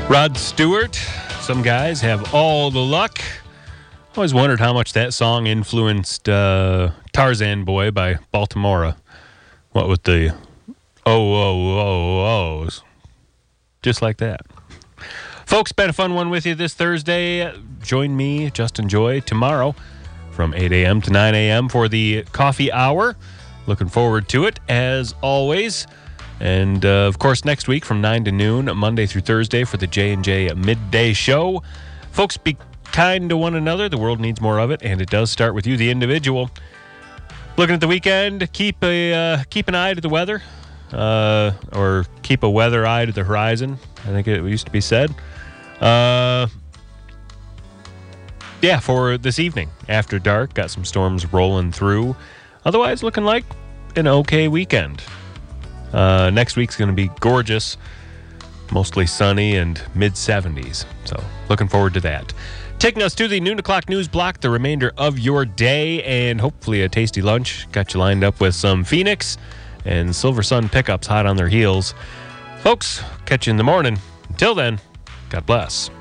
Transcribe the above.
Rod Stewart, Some Guys Have All the Luck. Always wondered how much that song influenced Tarzan Boy by Baltimora. What with the ohs. Just like that. Folks, been a fun one with you this Thursday. Join me, Justin Joy, tomorrow from 8 a.m. to 9 a.m. for the coffee hour. Looking forward to it, as always. And, of course, next week from 9 to noon, Monday through Thursday for the J&J Midday Show. Folks, be kind to one another. The world needs more of it, and it does start with you, the individual. Looking at the weekend, keep an eye to the weather, or keep a weather eye to the horizon, I think it used to be said. For this evening, after dark, got some storms rolling through. Otherwise, looking like an okay weekend. Next week's going to be gorgeous, mostly sunny and mid-70s. So looking forward to that. Taking us to the noon o'clock news block, the remainder of your day, and hopefully a tasty lunch. Got you lined up with some Phoenix and Silver Sun pickups hot on their heels. Folks, catch you in the morning. Until then, God bless.